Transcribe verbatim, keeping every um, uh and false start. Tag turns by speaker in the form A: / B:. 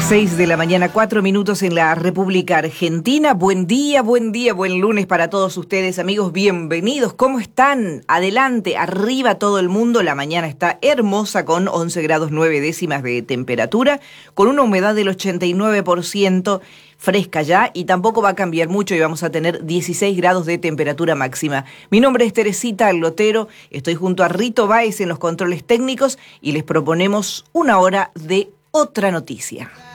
A: Seis de la mañana, cuatro minutos en la República Argentina. Buen día, buen día, buen lunes para todos ustedes, amigos. Bienvenidos. ¿Cómo están? Adelante, arriba todo el mundo. La mañana está hermosa con once grados nueve décimas de temperatura, con una humedad del ochenta y nueve por ciento, fresca ya, y tampoco va a cambiar mucho y vamos a tener dieciséis grados de temperatura máxima. Mi nombre es Teresita Lotero, estoy junto a Rito Báez en los controles técnicos y les proponemos una hora de otra noticia.